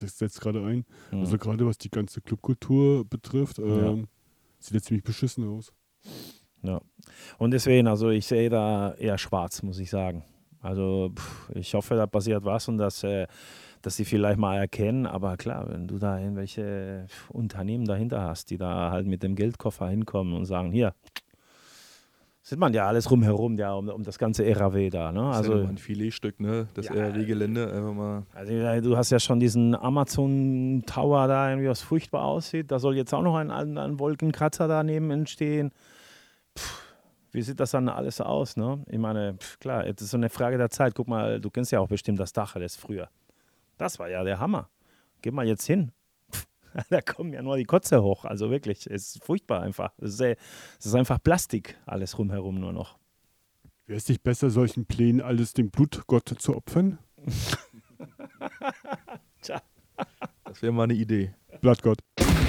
Das setzt gerade ein. Also gerade was die ganze Clubkultur betrifft, sieht jetzt ziemlich beschissen aus. Ja. Und deswegen, also ich sehe da eher schwarz, muss ich sagen. Also ich hoffe, da passiert was und dass sie vielleicht mal erkennen. Aber klar, wenn du da irgendwelche Unternehmen dahinter hast, die da halt mit dem Geldkoffer hinkommen und sagen, hier, sieht man ja alles rumherum, ja, um das ganze RAW da. Ne? Das ist Also, ja ein Filetstück, ne? Das RAW-Gelände einfach mal. Also du hast ja schon diesen Amazon Tower da, irgendwie was furchtbar aussieht. Da soll jetzt auch noch ein Wolkenkratzer daneben entstehen. Wie sieht das dann alles aus, ne? Ich meine, klar, es ist so eine Frage der Zeit. Guck mal, du kennst ja auch bestimmt das Dach, das früher. Das war ja der Hammer. Geh mal jetzt hin. Da kommen ja nur die Kotze hoch. Also wirklich, es ist furchtbar einfach. Es ist einfach Plastik, alles rumherum nur noch. Wäre es nicht besser, solchen Plänen alles dem Blutgott zu opfern? Das wäre mal eine Idee. Blattgott.